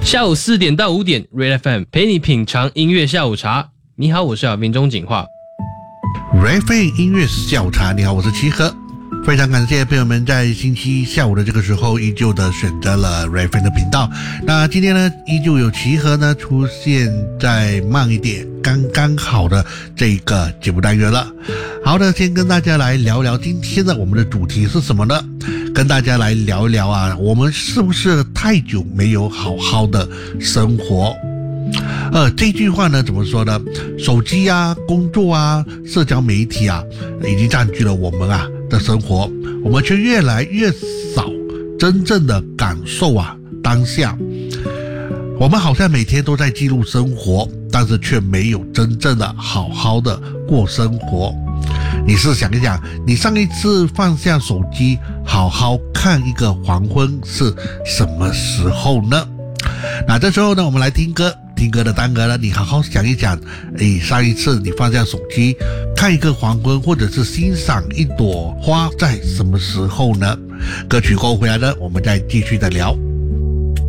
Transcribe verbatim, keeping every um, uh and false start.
下午四点到五点 Red F M 陪你品尝音乐下午茶。你好，我是小兵钟景化。 Red F M 音乐下午茶，你好，我是齐和。非常感谢朋友们在星期下午的这个时候依旧的选择了 Red F M 的频道。那今天呢，依旧有齐和呢出现在慢一点刚刚好的这个节目单元了。好的，先跟大家来聊聊今天的我们的主题是什么呢？跟大家来聊一聊啊，我们是不是太久没有好好的生活？呃，这句话呢怎么说呢？手机啊、工作啊、社交媒体啊，已经占据了我们啊的生活，我们却越来越少真正的感受啊当下。我们好像每天都在记录生活，但是却没有真正的好好的过生活。你试想一想，你上一次放下手机好好看一个黄昏是什么时候呢？那这时候呢，我们来听歌。听歌的单歌呢，你好好想一想，诶，上一次你放下手机看一个黄昏，或者是欣赏一朵花，在什么时候呢？歌曲过后回来呢，我们再继续的聊。